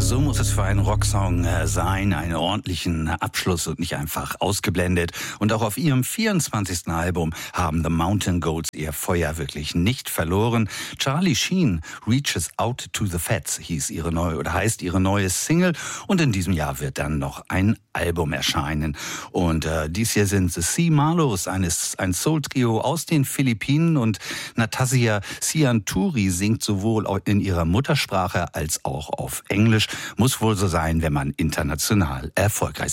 So muss es für einen Rocksong sein, einen ordentlichen Abschluss und nicht einfach ausgeblendet. Und auch auf ihrem 24. Album haben The Mountain Goats ihr Feuer wirklich nicht verloren. Charlie Sheen, Reaches Out to the Fats, heißt ihre neue Single. Und in diesem Jahr wird dann noch ein Album erscheinen. Und dies hier sind The C. Marlows, ein Soul-Trio aus den Philippinen. Und Natassia Sianturi singt sowohl in ihrer Muttersprache als auch auf Englisch. Muss wohl so sein, wenn man international erfolgreich